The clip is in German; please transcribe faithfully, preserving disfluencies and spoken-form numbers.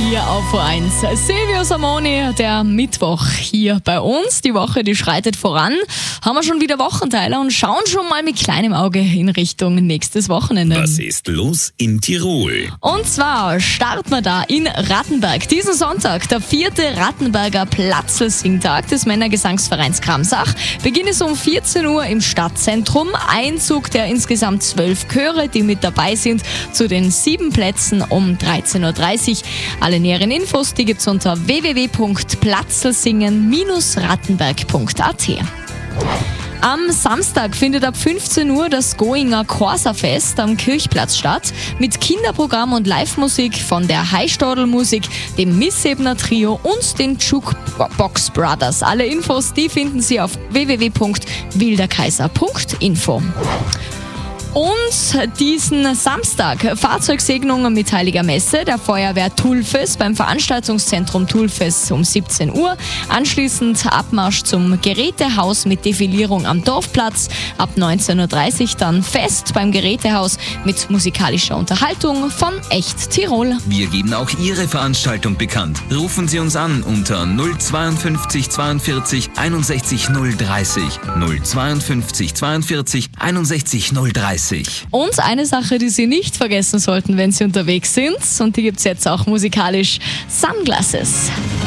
hier auf O eins. Silvio Samoni, der Mittwoch hier bei uns. Die Woche, die schreitet voran. Haben wir schon wieder Wochenteiler und schauen schon mal mit kleinem Auge in Richtung nächstes Wochenende. Was ist los in Tirol? Und zwar starten wir da in Rattenberg. Diesen Sonntag, der vierte Rattenberger Platzl-Singtag des Männergesangsvereins Kramsach. Beginn ist um vierzehn Uhr im Stadtzentrum. Einzug der insgesamt zwölf Chöre, die mit dabei sind, zu den sieben Plätzen um dreizehn Uhr dreißig. Alle näheren Infos, die gibt's unter w w w punkt platzlsingen Bindestrich rattenberg punkt a t. Am Samstag findet ab fünfzehn Uhr das Goinger Corsa-Fest am Kirchplatz statt mit Kinderprogramm und Live-Musik von der Heistadl-Musik, dem Missebner Trio und den Jukebox Brothers. Alle Infos, die finden Sie auf w w w punkt wilderkaiser punkt info. Und diesen Samstag Fahrzeugsegnung mit Heiliger Messe der Feuerwehr Tulfes beim Veranstaltungszentrum Tulfes um siebzehn Uhr. Anschließend Abmarsch zum Gerätehaus mit Defilierung am Dorfplatz. Ab neunzehn Uhr dreißig dann Fest beim Gerätehaus mit musikalischer Unterhaltung von Echt Tirol. Wir geben auch Ihre Veranstaltung bekannt. Rufen Sie uns an unter null zweiundfünfzig zweiundvierzig einundsechzig null dreißig. null zweiundfünfzig zweiundvierzig einundsechzig null dreißig. Und eine Sache, die Sie nicht vergessen sollten, wenn Sie unterwegs sind, und die gibt es jetzt auch musikalisch: Sunglasses.